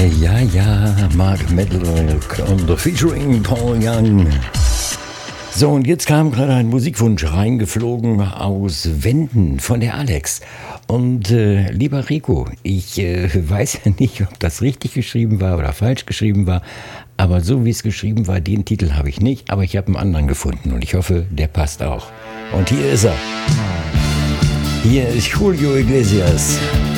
Ja, Mark Medlock und featuring Paul Young. So, und jetzt kam gerade ein Musikwunsch reingeflogen aus Wenden von der Alex. Und lieber Rico, ich weiß ja nicht, ob das richtig geschrieben war oder falsch geschrieben war, aber so wie es geschrieben war, den Titel habe ich nicht, aber ich habe einen anderen gefunden und ich hoffe, der passt auch. Und hier ist er. Hier ist Julio Iglesias.